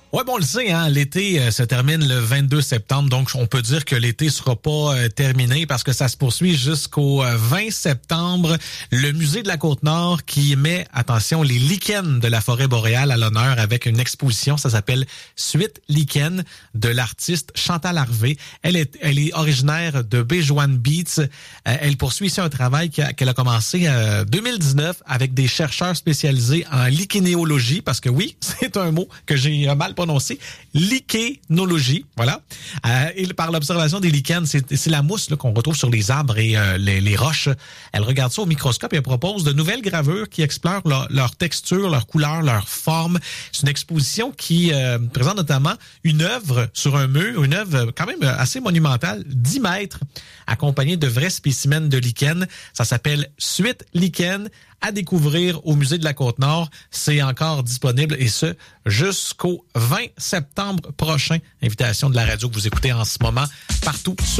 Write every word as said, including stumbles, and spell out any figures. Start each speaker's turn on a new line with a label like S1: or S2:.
S1: Ouais, bon, on le sait, hein, l'été euh, se termine le vingt-deux septembre, donc on peut dire que l'été sera pas euh, terminé parce que ça se poursuit jusqu'au euh, vingt septembre. Le musée de la Côte-Nord qui met, attention, les lichens de la forêt boréale à l'honneur avec une exposition, ça s'appelle Suite lichen de l'artiste Chantal Harvey. Elle est, elle est originaire de Béjoine Beats. Euh, elle poursuit ici un travail qu'elle a, qu'elle a commencé en euh, deux mille dix-neuf avec des chercheurs spécialisés en lichénéologie, parce que oui, c'est un mot que j'ai mal prononcé, lichénologie, voilà. Euh, et par l'observation des lichens, c'est, c'est la mousse là, qu'on retrouve sur les arbres et euh, les, les roches. Elle regarde ça au microscope et elle propose de nouvelles gravures qui explorent leur, leur texture, leur couleur, leur forme. C'est une exposition qui euh, présente notamment une œuvre sur un mur, une œuvre quand même assez monumentale, dix mètres, accompagnée de vrais spécimens de lichens. Ça s'appelle Suite lichen, à découvrir au musée de la Côte-Nord. C'est encore disponible et ce, jusqu'au vingt septembre prochain. Invitation de la radio que vous écoutez en ce moment partout sur